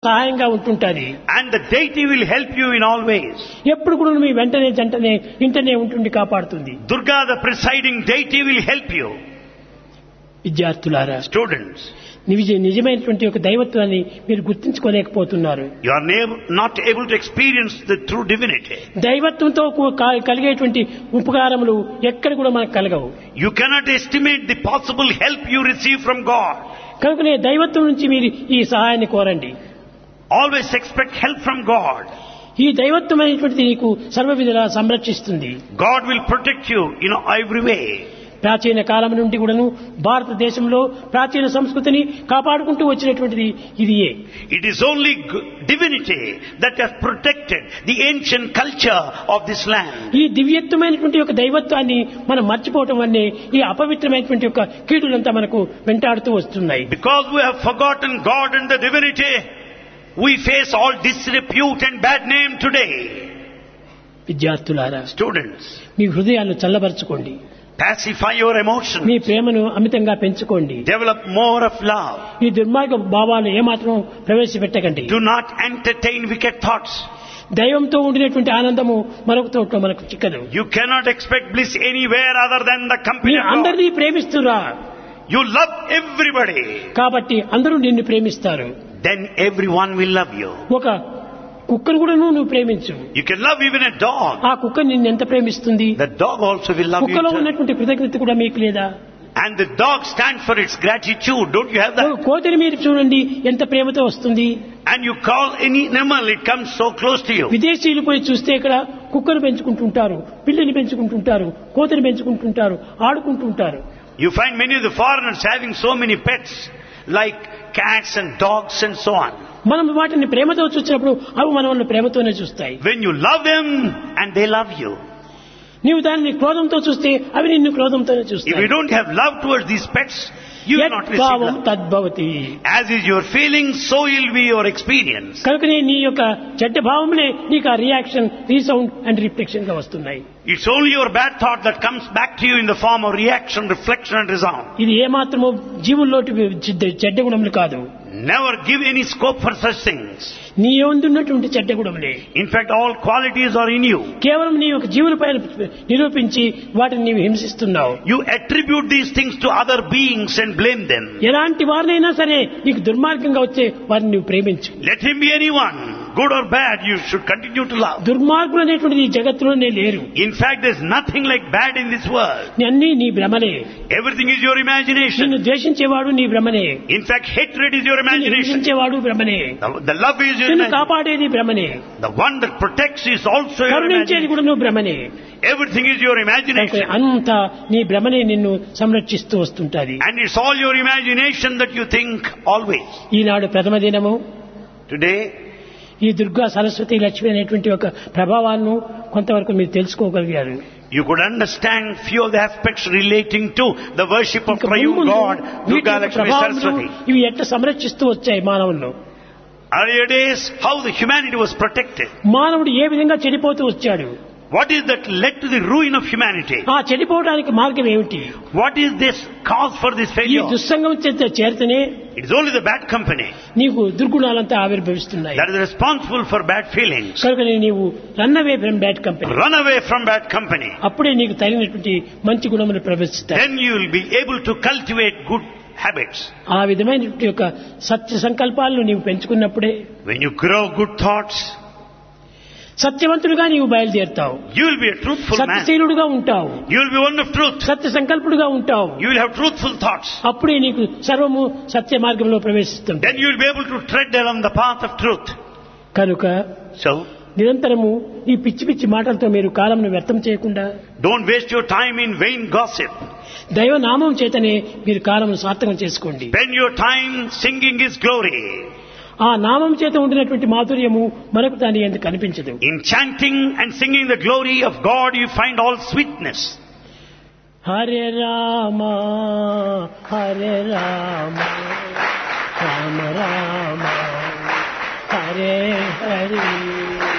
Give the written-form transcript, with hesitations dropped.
సహాయంగా ఉంటుంటది. And the deity will help you in all ways. ఎప్పుడు కూడా మీ వెంటనే జంటనే ఇంటనే ఉంటుండి కాపాడుతుంది. Durga, the presiding deity, will help you. విద్యార్థులారా, Students, నిజమైనటువంటి ఒక దైవత్వాన్ని మీరు గుర్తించుకోలేకపోతున్నారు. you are not able to experience the true divinity. దైవత్వంతో కలిగేటువంటి ఉపకారములు ఎక్కడ కూడా మనకు కలగవు. You cannot estimate the possible help you receive from God. కనుకనే దైవత్వం నుంచి మీరు ఈ సహాయాన్ని కోరండి. Always expect help from God. ఈ దైవత్వం అనేటువంటిది నీకు సర్వ విధాలా సంరక్షిస్తుంది. God will protect you in every way. ప్రాచీన కాలం నుండి కూడాను భారతదేశంలో ప్రాచీన సంస్కృతిని కాపాడుకుంటూ వచ్చినటువంటిది ఇదియే. It is only divinity that has protected the ancient culture of this land. ఈ దివ్యత్వమైనటువంటి ఒక దైవత్వాన్ని మనం మర్చిపోవటం వల్లే ఈ అపవిత్రమైనటువంటి ఒక కీడులంతా మనకు వెంటాడుతూ వస్తున్నాయి. Because we have forgotten God and the divinity, we face all disrepute and bad name today. విద్యార్థులారా, Students, మీ హృదయాలను చల్లబరచుకోండి. pacify your emotions. మీ ప్రేమను అమితంగా పెంచుకోండి. Develop more of love. ఈ దుర్మార్గ భావాలు ఏమాత్రం ప్రవేశపెట్టకండి. Do not entertain wicked thoughts. దైవంతో ఉండినటువంటి ఆనందము మరొక చోట్ల మనకు చిక్కదు. You cannot expect bliss anywhere other than the company మీరు of God. అందరినీ ప్రేమిస్తురా You love everybody. కాబట్టి అందరూ నిన్ను ప్రేమిస్తారు. Then everyone will love you. ఒక కుక్కను కూడా నువ్వు ప్రేమించు. You can love even a dog. ఆ కుక్క నిన్ను ఎంత ప్రేమిస్తుంది? The dog also will love you. కుక్కలో ఉన్నటువంటి కృతజ్ఞత కూడా మీకు లేదా? And the dog stands for its gratitude. Don't you have that? కోతిని మీరు చూడండి, ఎంత ప్రేమతో వస్తుంది. And you call any animal, it comes so close to you. విదేశీయులు పోయి చూస్తే ఇక్కడ కుక్కను పెంచుకుంటుంటారు, పిల్లిని పెంచుకుంటుంటారు, కోతిని పెంచుకుంటుంటారు, ఆడుకుంటుంటారు. You find many of the foreigners having so many pets like cats and dogs and so on. మనం వాటిని ప్రేమతో చూసినప్పుడు అవి మనల్ని ప్రేమతోనే చూస్తాయి. When you love them and they love you. నీవు దానిని క్రోధంతో చూస్తే అవి నిన్ను క్రోధంతోనే If చూస్తాయి. you don't have love towards these pets, you will not receive యద్భావం love. తద్భవతి. As is your feeling, so will be your experience. కనుకనే నీ యొక్క చెడ్డ భావములే నీకు ఆ రియాక్షన్, రీసౌండ్ అండ్ రిఫ్లెక్షన్ గా వస్తున్నాయి. It's only your bad thought that comes back to you in the form of reaction, reflection and resound. ఇది ఏమాత్రమో జీవుల్లోటి చెడ్డ గుణములు కాదు. Never give any scope for such things. నీ యందున్నటువంటి చెడ్డ గుణములే. In fact, all qualities are in you. కేవలం నీ యొక్క జీవులపై నిరూపించి వాటిని నీవు హింసిస్తున్నావు. You attribute these things to other beings and blame them. ఎలాంటి వారినైనా సరే నీకు దుర్మార్గంగా వచ్చే వారిని నువ్వు ప్రేమించు. Let him be anyone, good or bad, you should continue to love. దుర్మార్గులు అనేటువంటిది ఈ జగత్తులోనే లేరు. In fact, there's nothing like bad in this world. అన్నీ నీ భ్రమలే. Everything is your imagination. నిన్ను ద్వేషించేవాడు నీ భ్రమనే. In fact, hatred is your నిన్ను imagination. హింసించేవాడు భ్రమనే. The love is your నిన్ను imagination. కాపాడేది భ్రమనే. The one that protects is also your కరుణించేది imagination. కూడా నువ్వు భ్రమనే. Everything is your imagination. అంతా నీ భ్రమనే నిన్ను సంరక్షిస్తూ వస్తుంటది. And it's all your imagination that you think always. ఈనాడు ప్రథమ దినము Today, ఈ దుర్గా సరస్వతి లక్ష్మి అనేటువంటి ఒక ప్రభావాలను కొంతవరకు మీరు తెలుసుకోగలిగారు. you could understand few of the aspects relating to the worship of Triune God, Durga Lakshmi Saraswati. ఇవి ఎట్లా సంరక్షిస్తూ వచ్చాయి మానవులను. Earlier days, how the humanity was protected. మానవుడు ఏ విధంగా చెడిపోతూ వచ్చాడు. What is that led to the ruin of humanity? ఆ చెడిపోవడానికి మార్గం ఏమిటి? What is this cause for this ఈ failure? దుస్సంగం చేరితేనే It is only the bad company నీకు దుర్గుణాలంతా ఆవిర్భవిస్తున్నాయి. that is responsible for bad feelings. కనుక నీవు run away from bad company. Run away from bad company. అప్పుడే నీకు తగినటువంటి మంచి గుణములు ప్రవేశిస్తాయి. Then you will be able to cultivate good habits. ఆ విధమైనటువంటి యొక్క సత్య సంకల్పాలను నీవు పెంచుకున్నప్పుడే When you grow good thoughts, సత్యవంతుడుగా నీవు బయలుదేరుతావు. you will be a truthful man. సత్యశీలుడుగా ఉంటావు. You will be one of truth. సత్య సంకల్పుడుగా ఉంటావు. You will have truthful thoughts. అప్పుడే నీకు సర్వము సత్య మార్గంలో ప్రవేశిస్తుంది. Then you will be able to tread along the path of truth. కనుక So, నిరంతరము ఈ పిచ్చి పిచ్చి మాటలతో మీరు కాలంను వ్యర్థం చేయకుండా don't waste your time in vain gossip. దైవనామం చేతనే మీరు కాలంను సార్థకం చేసుకోండి. Spend your time singing His glory. ఆ నామం చేత ఉండినటువంటి మాధుర్యము మనకు దాని ఎందుకు కనిపించదు. In chanting and singing the glory of God, you find all sweetness. Hare Rama Hare Rama Rama Rama Hare Hare